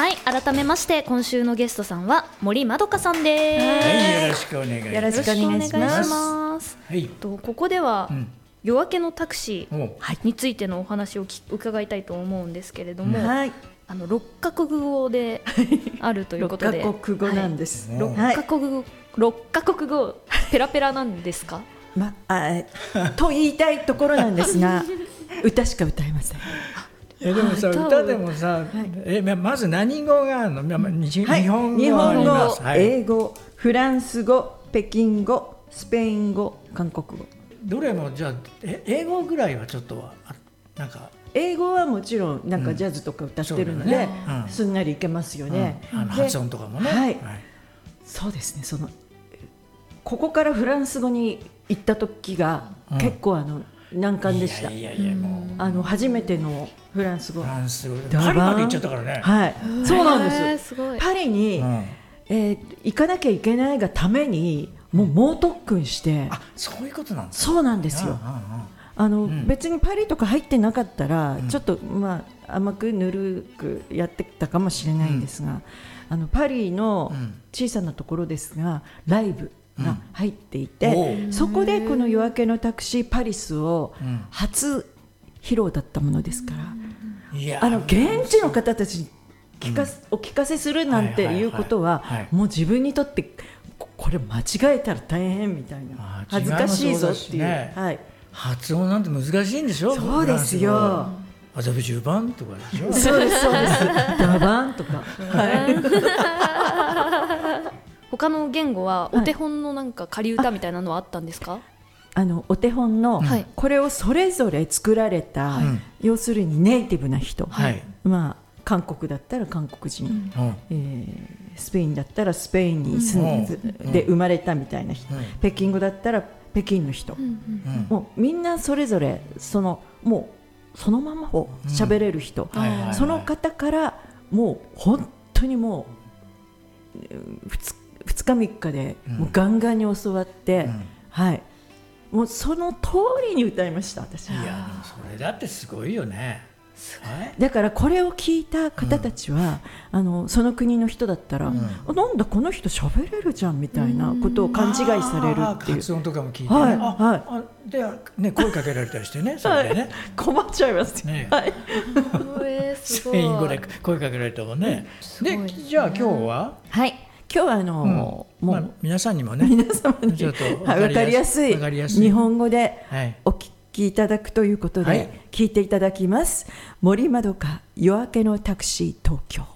はい、改めまして今週のゲストさんは森まどかさんです。 はい、よろしくお願いします。 よろしくお願いします。 はい、 ここでは、夜明けのタクシーについてのお話を伺いたいと思うんですけれども、 はい、 6カ国語であるということで 6カ国語なんです、 6カ国語ペラペラなんですか？ と言いたいところなんですが歌しか歌えません。 でもさ、歌でもさ、まず何語があるの？日本語、英語、フランス語、北京語、スペイン語、韓国語。 どれもじゃあ英語ぐらいはちょっとはなんか。 英語はもちろんなんかジャズとか歌ってるので、すんなりいけますよね。 発音とかもね。 はい、そうですね。ここからフランス語に行った時が結構難関でした。初めてのフランス語。 パリまで行っちゃったからね。 はい、そうなんです。 すごい。 パリに、行かなきゃいけないがためにもう猛特訓して。 そういうことなんですか。 そうなんですよ。別にパリとか入ってなかったら、ちょっと甘くぬるくやってたかもしれないんですが、パリの小さなところですがライブが入っていて、そこでこの夜明けのタクシーパリスを初披露だったものですから、現地の方たちにお聞かせするなんていうことはもう自分にとってこれ間違えたら大変みたいな、恥ずかしいぞっていう、 発音なんて難しいんでしょ。 そうですよ。 アザブ10番とかでしょ。 そうですそうです。ダバンとか。 他の言語はお手本のなんか仮歌みたいなのはあったんですか？ お手本のこれをそれぞれ作られた、要するにネイティブな人、韓国だったら韓国人、スペインだったらスペインにで生まれたみたいな人、北京語だったら北京の人、もうみんなそれぞれもうそのままを喋れる人、その方からもう本当にもう2日3日でもうガンガンに教わって、もうその通りに歌いました私。 いやでもそれだってすごいよね。 だからこれを聞いた方たちは、その国の人だったら、なんだこの人喋れるじゃんみたいなことを勘違いされるっていう。 発音とかも聞いてね、で声かけられたりしてね、それでね困っちゃいますね。 スペイン語で声かけられたもんね。でじゃあ今日はもう皆さんにもね、 皆様にちょっと分かりやすい日本語でお聞きいただくということで聞いていただきます。森まどか夜明けのタクシー東京。